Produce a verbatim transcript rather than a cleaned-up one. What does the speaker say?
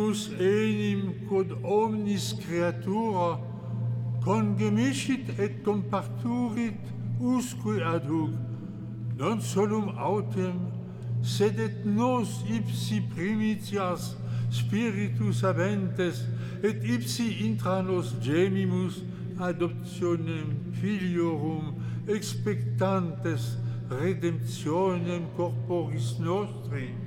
Deus enim quod omnis creatura congemiscit et comparturit usque ad hoc, non solum autem, sed et nos ipsi primitias spiritus habentes et ipsi intra nos gemimus adoptionem filiorum expectantes redemptionem corporis nostri,